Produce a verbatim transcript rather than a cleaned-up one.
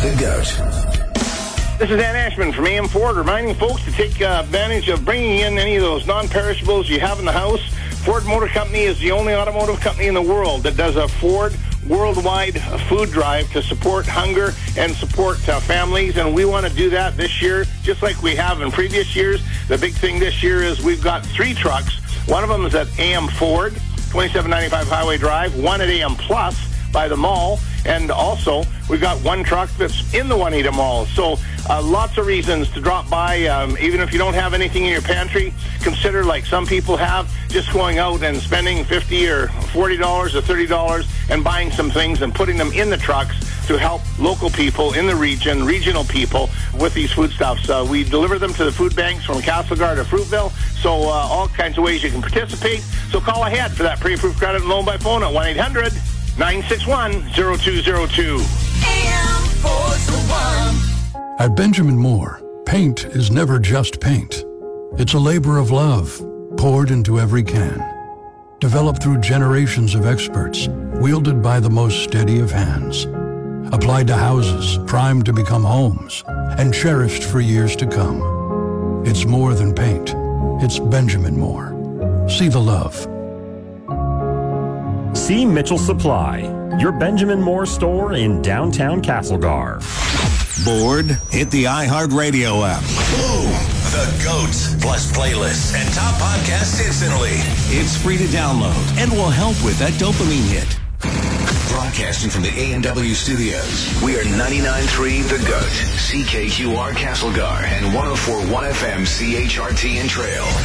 The Goat. This is Dan Ashman from A M Ford, reminding folks to take uh, advantage of bringing in any of those non-perishables you have in the house. Ford Motor Company is the only automotive company in the world that does a Ford worldwide food drive to support hunger and support uh, families, and we want to do that this year just like we have in previous years. The big thing this year is we've got three trucks. One of them is at A M Ford, twenty-seven ninety-five Highway Drive, one at A M Plus by the mall, and also we've got one truck that's in the Juanita Mall. So uh, lots of reasons to drop by. Um, even if you don't have anything in your pantry, consider, like some people have, just going out and spending fifty dollars or forty dollars or thirty dollars and buying some things and putting them in the trucks to help local people in the region, regional people, with these foodstuffs. Uh, we deliver them to the food banks from Castlegar to Fruitville, so uh, all kinds of ways you can participate. So call ahead for that pre-approved credit and loan by phone at one eight hundred nine six one zero two zero two. At Benjamin Moore, paint is never just paint. It's a labor of love poured into every can. Developed through generations of experts, wielded by the most steady of hands. Applied to houses primed to become homes and cherished for years to come. It's more than paint. It's Benjamin Moore. See the love. See Mitchell Supply, your Benjamin Moore store in downtown Castlegar. Bored? Hit the iHeartRadio app. Boom! The Goat, plus playlists and top podcasts instantly. It's free to download and will help with that dopamine hit. Broadcasting from the A and W studios, we are ninety-nine point three The Goat, C K Q R Castlegar, and one oh four point one F M C H R T and Trail.